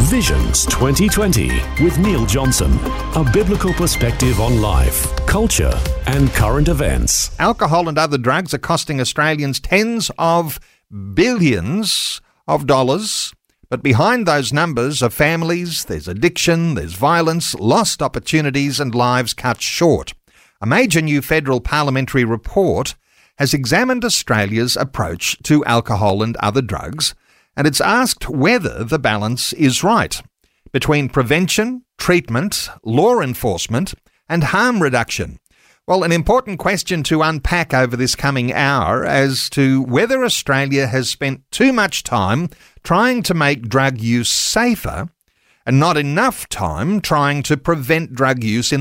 Visions 2020 with Neil Johnson. A biblical perspective on life, culture and current events. Alcohol and other drugs are costing Australians tens of billions of dollars. But behind those numbers are families, there's addiction, there's violence, lost opportunities and lives cut short. A major new federal parliamentary report has examined Australia's approach to alcohol and other drugs, and it's asked whether the balance is right between prevention, treatment, law enforcement and harm reduction. Well, an important question to unpack over this coming hour as to whether Australia has spent too much time trying to make drug use safer and not enough time trying to prevent drug use in